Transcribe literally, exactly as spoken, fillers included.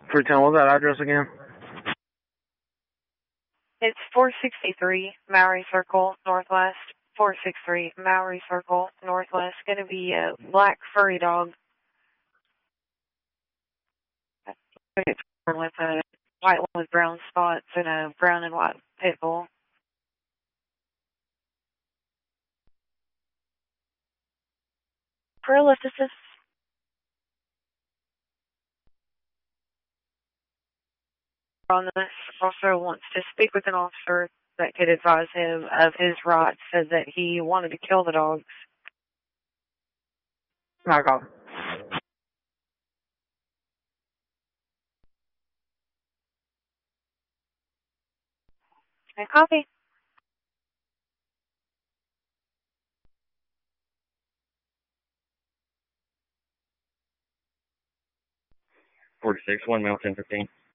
three ten, what was that address again? It's four sixty-three Mowry Circle, Northwest. four sixty-three Mowry Circle, Northwest. Gonna be a black furry dog. With a white one with brown spots and a brown and white pit bull. Paralysis. On this also wants to speak with an officer that could advise him of his rights, said that he wanted to kill the dogs. I got it. And copy. forty-six, one male, ten fifteen.